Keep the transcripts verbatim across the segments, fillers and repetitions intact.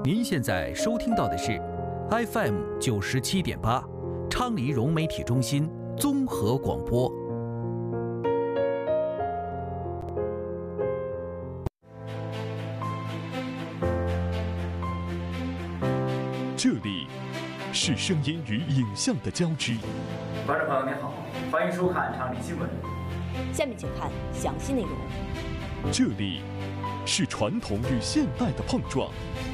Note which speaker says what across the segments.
Speaker 1: 您现在收听到的是 F M 九十七点八，昌黎融媒体中心综合广播。
Speaker 2: 这里是声音与影像的交织。
Speaker 3: 观众朋友您好，欢迎收看昌黎新闻。
Speaker 4: 下面请看详细内容。
Speaker 2: 这里是传统与现代的碰撞。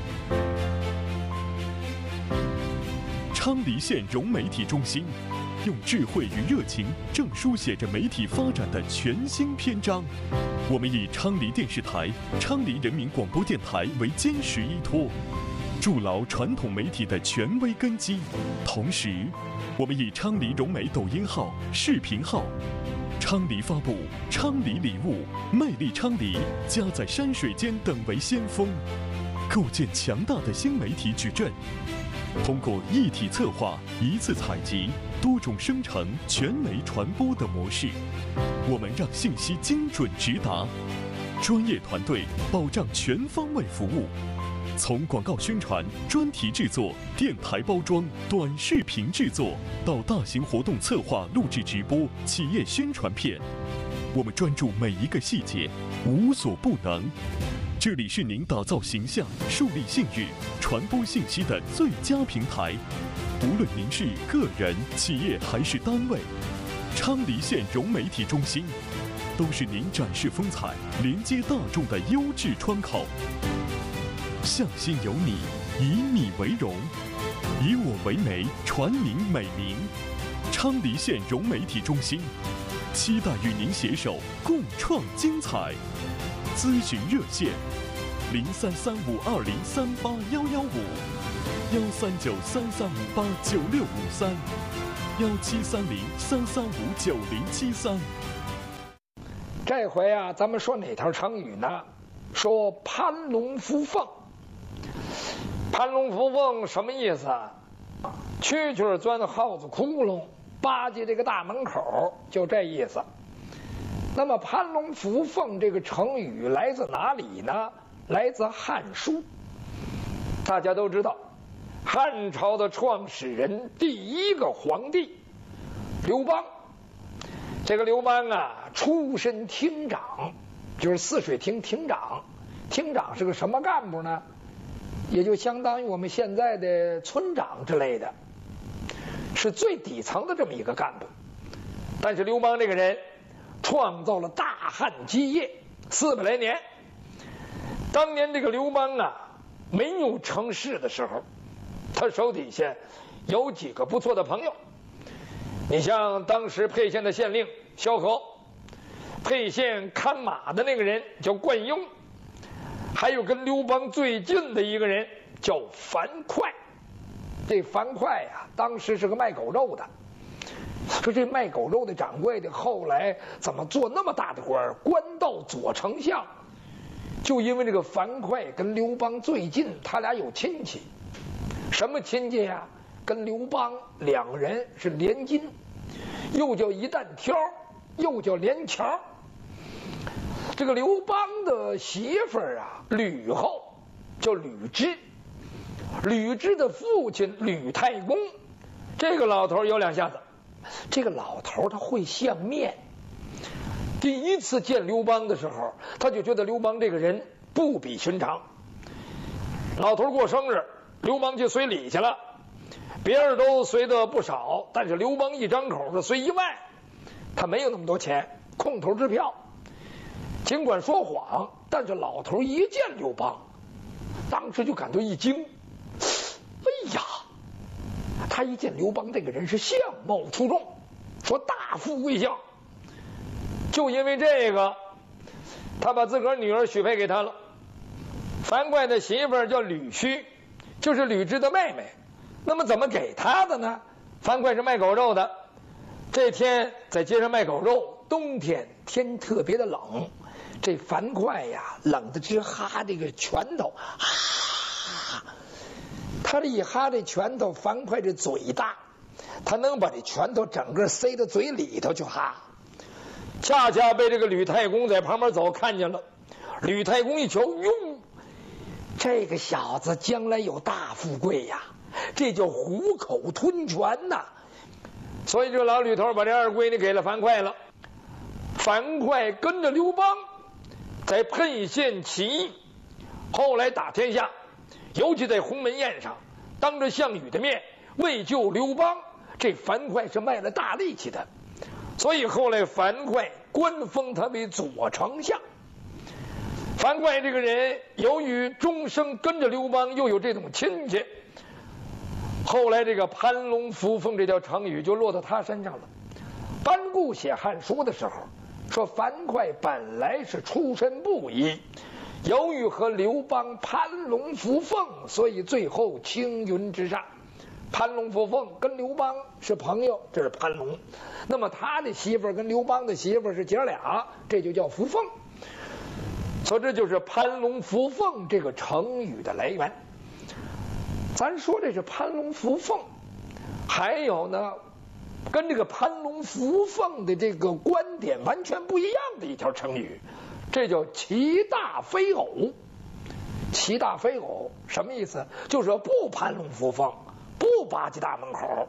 Speaker 2: 昌黎县融媒体中心用智慧与热情，正书写着媒体发展的全新篇章。我们以昌黎电视台、昌黎人民广播电台为坚实依托，筑牢传统媒体的权威根基。同时，我们以昌黎融媒抖音号、视频号、昌黎发布、昌黎礼物、魅力昌黎、家在山水间等为先锋，构建强大的新媒体矩阵。通过一体策划、一次采集、多种生成、全媒传播的模式，我们让信息精准直达，专业团队保障全方位服务。从广告宣传、专题制作、电台包装、短视频制作，到大型活动策划、录制直播、企业宣传片，我们专注每一个细节，无所不能。这里是您打造形象、树立信誉、传播信息的最佳平台。无论您是个人、企业还是单位，昌黎县融媒体中心都是您展示风采、连接大众的优质窗口。向心有你，以你为荣，以我为媒，传您美名。昌黎县融媒体中心期待与您携手共创精彩。咨询热线：零三三五二零三八幺幺五，幺三九三三五八九六五三，幺七三零三三五九零七三。
Speaker 5: 这回啊，咱们说哪条成语呢？说攀龙附凤。攀龙附凤什么意思啊？蛐蛐钻耗子窟窿，巴结这个大门口，就这意思。那么攀龙附凤这个成语来自哪里呢？来自《汉书》。大家都知道，汉朝的创始人第一个皇帝刘邦。这个刘邦啊，出身厅长，就是泗水亭亭长。厅长是个什么干部呢？也就相当于我们现在的村长之类的，是最底层的这么一个干部。但是刘邦这个人创造了大汉基业四百来年。当年这个刘邦啊，没有成事的时候，他手底下有几个不错的朋友。你像当时沛县的县令萧何，沛县看马的那个人叫灌婴，还有跟刘邦最近的一个人叫樊哙。这樊哙呀，当时是个卖狗肉的。说这卖狗肉的掌柜的后来怎么做那么大的官，官到左丞相？就因为这个樊哙跟刘邦最近，他俩有亲戚。什么亲戚呀？跟刘邦两人是连襟，又叫一担挑，又叫连桥。这个刘邦的媳妇儿啊，吕后叫吕雉，吕雉的父亲吕太公，这个老头有两下子。这个老头他会相面，第一次见刘邦的时候，他就觉得刘邦这个人不比寻常。老头过生日，刘邦就随礼去了，别人都随的不少，但是刘邦一张口就随一万，他没有那么多钱，空头支票。尽管说谎，但是老头一见刘邦，当时就感到一惊。哎呀，他一见刘邦这个人是相貌出众，说大富贵相。就因为这个，他把自个儿女儿许配给他了。樊哙的媳妇儿叫吕须，就是吕雉的妹妹。那么怎么给他的呢？樊哙是卖狗肉的，这天在街上卖狗肉，冬天天特别的冷，这樊哙呀冷得直哈这个拳头，哈，他这一哈这拳头，樊哙这嘴大，他能把这拳头整个塞到嘴里头去哈。恰恰被这个吕太公在旁边走看见了，吕太公一瞧，哟， 这个小子将来有大富贵呀，这叫虎口吞泉呐。所以这老吕头把这二闺女给了樊哙了。樊哙跟着刘邦在沛县起义，后来打天下，尤其在鸿门宴上，当着项羽的面为救刘邦，这樊哙是卖了大力气的。所以后来樊哙官封他为左丞相。樊哙这个人由于终生跟着刘邦，又有这种亲戚，后来这个攀龙附凤这条成语就落到他身上了。班固写《汉书》的时候说，樊哙本来是出身布衣，由于和刘邦攀龙附凤，所以最后青云直上。攀龙附凤跟刘邦是朋友，这是攀龙。那么他的媳妇儿跟刘邦的媳妇儿是姐俩，这就叫扶凤。所以这就是攀龙附凤这个成语的来源。咱说这是攀龙附凤，还有呢，跟这个攀龙附凤的这个观点完全不一样的一条成语，这叫骑大飞偶。骑大飞偶什么意思？就是说不攀龙附凤，不扒进大门口。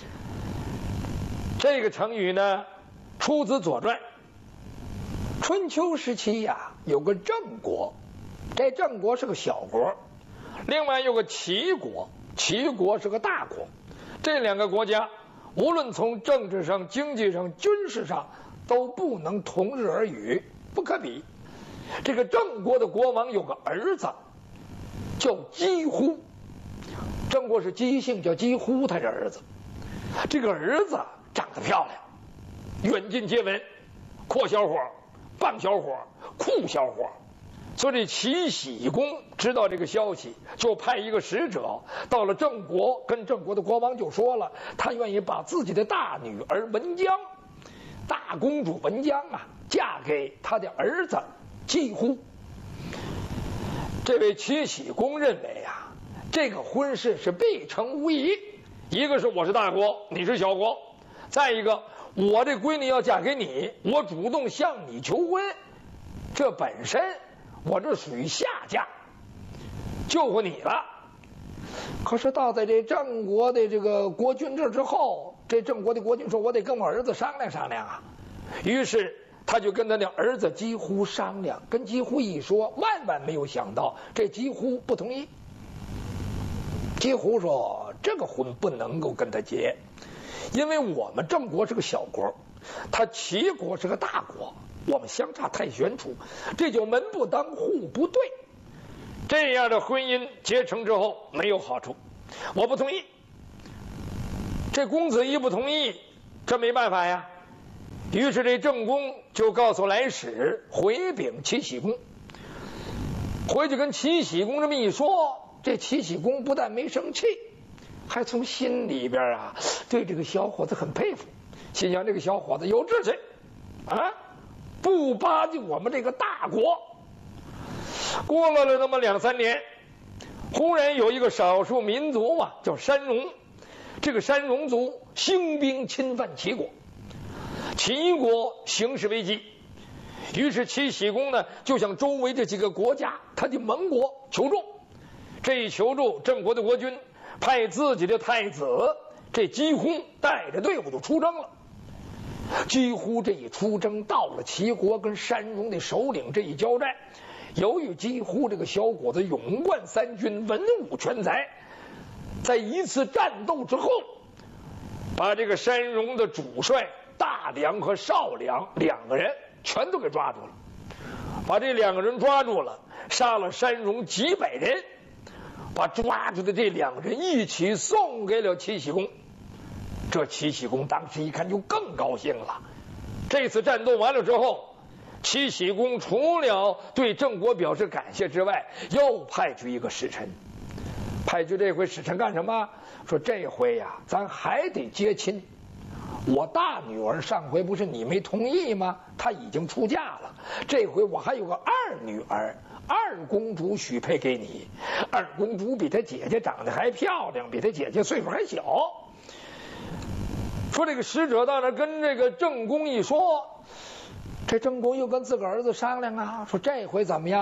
Speaker 5: 这个成语呢，出自《左传》。春秋时期呀，有个郑国，这郑国是个小国，另外有个齐国，齐国是个大国。这两个国家无论从政治上、经济上、军事上都不能同日而语，不可比。这个郑国的国王有个儿子叫姬乎，郑国是姬姓，叫姬乎，他这儿子。这个儿子长得漂亮，远近皆闻，阔小伙、棒小伙、酷小伙。所以这齐僖公知道这个消息，就派一个使者到了郑国，跟郑国的国王就说了，他愿意把自己的大女儿文姜，大公主文姜啊，嫁给他的儿子姬乎。这位齐僖公认为啊，这个婚事是必成无疑。一个是我是大国，你是小国；再一个，我这闺女要嫁给你，我主动向你求婚，这本身我这属于下嫁，救活你了。可是到在这郑国的这个国君这之后，这郑国的国君说，我得跟我儿子商量商量啊。于是他就跟他的儿子姬乎商量，跟姬乎一说，万万没有想到这姬乎不同意。姬乎说，这个婚不能够跟他结，因为我们郑国是个小国，他齐国是个大国，我们相差太悬殊，这就门不当户不对。这样的婚姻结成之后没有好处，我不同意。这公子一不同意，这没办法呀。于是这郑公就告诉来使回禀齐僖公，回去跟齐僖公这么一说，这齐僖公不但没生气，还从心里边啊对这个小伙子很佩服，心想这个小伙子有志气啊，不巴结我们这个大国。过了了那么两三年，忽然有一个少数民族啊，叫山戎。这个山戎族兴兵侵犯齐国，齐国形势危机，于是齐僖公呢就向周围这几个国家他的盟国求助。这一求助，郑国的国君派自己的太子这姬乎带着队伍就出征了。姬乎这一出征，到了齐国跟山戎的首领这一交战，由于姬乎这个小伙子勇冠三军，文武全才，在一次战斗之后，把这个山戎的主帅大梁和少梁两个人全都给抓住了，把这两个人抓住了，杀了山戎几百人，把抓住的这两个人一起送给了齐僖公。这齐僖公当时一看就更高兴了。这次战斗完了之后，齐僖公除了对郑国表示感谢之外，又派去一个使臣。派去这回使臣干什么？说这回呀、啊，咱还得接亲。我大女儿上回不是你没同意吗？她已经出嫁了。这回我还有个二女儿，二公主许配给你。二公主比她姐姐长得还漂亮，比她姐姐岁数还小。说这个使者到那跟这个郑公一说，这郑公又跟自个儿子商量啊，说这回怎么样？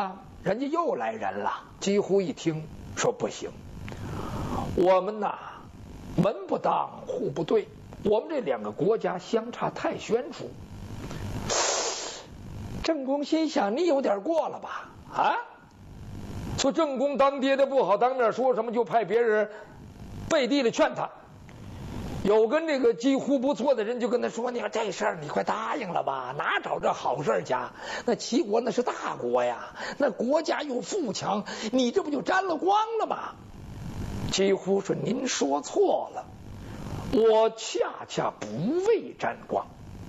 Speaker 5: 人家又来人了。几乎一听说不行，我们呐门不当户不对，我们这两个国家相差太悬殊。郑公心想，你有点过了吧？啊，说郑公当爹的不好当面说什么，就派别人背地里劝他。有跟这个几乎不错的人就跟他说：“你看这事儿，你快答应了吧？哪找这好事去？那齐国那是大国呀，那国家又富强，你这不就沾了光了吗？”几乎说：“您说错了，我恰恰不为沾光，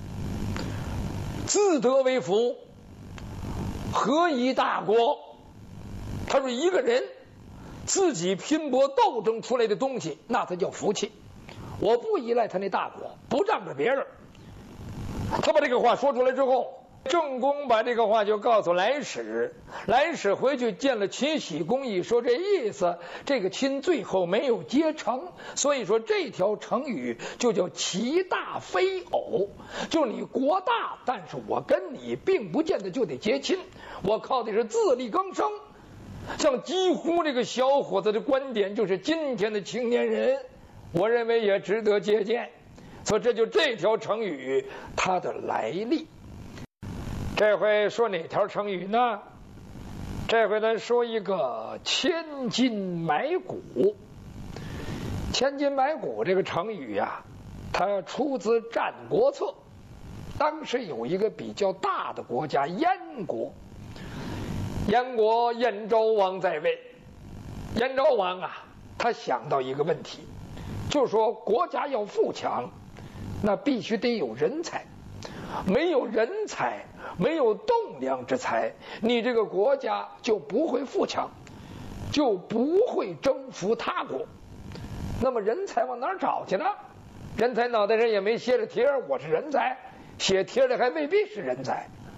Speaker 5: 自得为福，何以大国？”他说：“一个人自己拼搏斗争出来的东西，那才叫福气。我不依赖他那大国，不仗着别人。”他把这个话说出来之后，郑公把这个话就告诉来使，来使回去见了秦僖公一说，这意思这个亲最后没有结成，所以说这条成语就叫其大非偶，就你国大，但是我跟你并不见得就得结亲，我靠的是自力更生。像几乎这个小伙子的观点，就是今天的青年人我认为也值得借鉴，所以这就这条成语它的来历。这回说哪条成语呢？这回咱说一个千金买骨。千金买骨这个成语呀、啊，它出自《战国策》。当时有一个比较大的国家燕国，燕国燕昭王在位。燕昭王啊，他想到一个问题，就说国家要富强，那必须得有人才，没有人才，没有栋梁之才，你这个国家就不会富强，就不会征服他国。那么人才往哪儿找去呢？人才脑袋上也没写着贴，我是人才，写贴的还未必是人才。